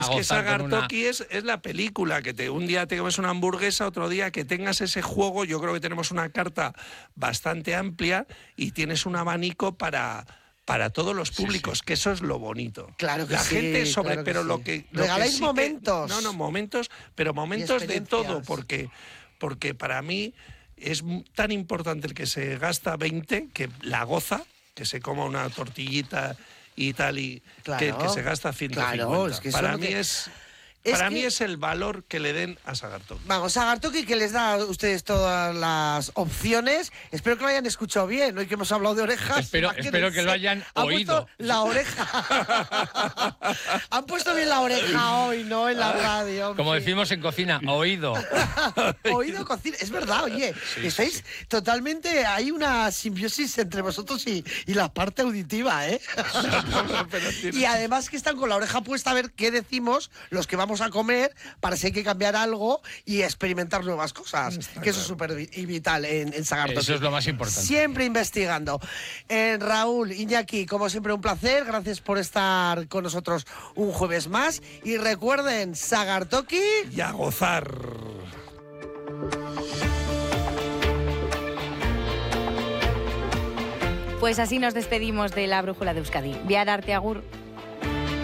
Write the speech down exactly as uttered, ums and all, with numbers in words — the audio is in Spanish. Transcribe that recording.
Es que Sagartoki una... es, es la película, que te, un día te comes una hamburguesa, otro día que tengas ese juego. Yo creo que tenemos una carta bastante amplia y tienes un abanico para... para todos los públicos, sí, sí. que eso es lo bonito. Claro que la sí. gente sobre, claro que pero sí. lo que... Lo Regaláis que sí momentos. Que, no, no, momentos, pero momentos de todo, porque, porque para mí es tan importante el que se gasta veinte, que la goza, que se coma una tortillita y tal, y claro, que, que se gasta ciento cincuenta. Claro, es que para no mí te... es... Es Para que, mí es el valor que le den a Sagartoki. Vamos, Sagartoki, que les da a ustedes todas las opciones. Espero que lo hayan escuchado bien. Hoy que hemos hablado de orejas. Espero, espero que lo hayan Han oído. puesto la oreja. Han puesto bien la oreja hoy, ¿no? En la radio. Como decimos en cocina, oído. Oído, cocina. Es verdad, oye. Sí, estáis sí, sí. totalmente... Hay una simbiosis entre vosotros y, y la parte auditiva, ¿eh? Y además que están con la oreja puesta a ver qué decimos los que vamos a comer, para si hay que cambiar algo y experimentar nuevas cosas. Está que claro. Eso es súper vital en, en Sagartoki. Eso es lo más importante. Siempre investigando. Eh, Raúl, Iñaki, como siempre un placer. Gracias por estar con nosotros un jueves más. Y recuerden, Sagartoki... y a gozar. Pues así nos despedimos de la Brújula de Euskadi. Biar arte, agur.